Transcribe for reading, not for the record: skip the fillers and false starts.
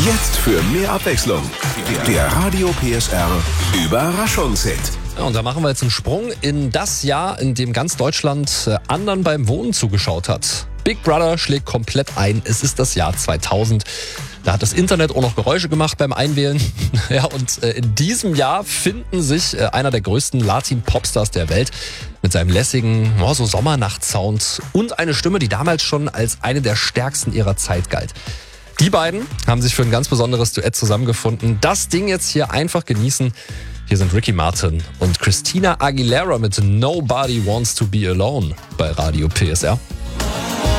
Jetzt für mehr Abwechslung. Der Radio PSR Überraschungshit. Ja, und da machen wir jetzt einen Sprung in das Jahr, in dem ganz Deutschland anderen beim Wohnen zugeschaut hat. Big Brother schlägt komplett ein. Es ist das Jahr 2000. Da hat das Internet auch noch Geräusche gemacht beim Einwählen. Ja, und in diesem Jahr finden sich einer der größten Latin-Popstars der Welt mit seinem lässigen, so Sommernacht-Sound und eine Stimme, die damals schon als eine der stärksten ihrer Zeit galt. Die beiden haben sich für ein ganz besonderes Duett zusammengefunden. Das Ding jetzt hier einfach genießen. Hier sind Ricky Martin und Christina Aguilera mit Nobody Wants to Be Alone bei Radio PSR.